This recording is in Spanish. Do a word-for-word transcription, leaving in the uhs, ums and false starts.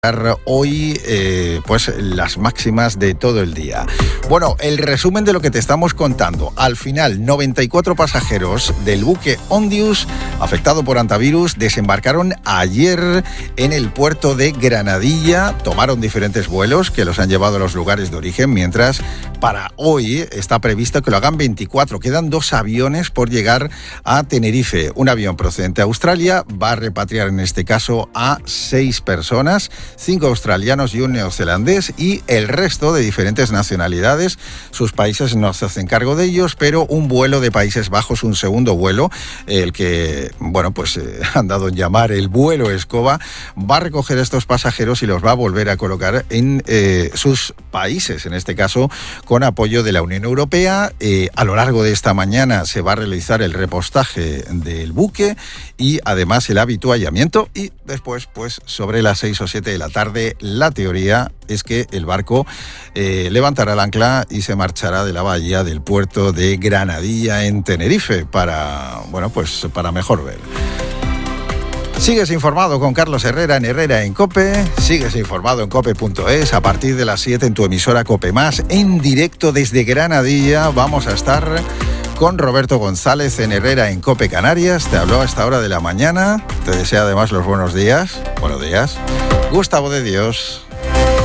Hoy, eh, pues las máximas de todo el día. Bueno, el resumen de lo que te estamos contando. Al final, noventa y cuatro pasajeros del buque Ondius, afectado por hantavirus, desembarcaron ayer en el puerto de Granadilla. Tomaron diferentes vuelos que los han llevado a los lugares de origen, mientras para hoy está previsto que lo hagan veinticuatro. Quedan dos aviones por llegar a Tenerife. Un avión procedente de Australia va a repatriar en este caso a seis personas. Cinco australianos y un neozelandés, y el resto de diferentes nacionalidades. Sus países no se hacen cargo de ellos, pero un vuelo de Países Bajos, un segundo vuelo, el que, bueno, pues eh, han dado en llamar el vuelo Escoba, va a recoger a estos pasajeros y los va a volver a colocar en eh, sus países, en este caso con apoyo de la Unión Europea. Eh, a lo largo de esta mañana se va a realizar el repostaje del buque y además el habituallamiento, y después, pues sobre las seis o siete de la tarde, la teoría es que el barco eh, levantará el ancla y se marchará de la bahía del puerto de Granadilla en Tenerife para, bueno, pues para mejor ver. Sigues informado con Carlos Herrera en Herrera en COPE, sigues informado en cope punto es. A partir de las siete en tu emisora COPE Más, en directo desde Granadilla, vamos a estar con Roberto González en Herrera en COPE Canarias. Te habló a esta hora de la mañana, te desea además los buenos días. Buenos días. Gustavo de Dios.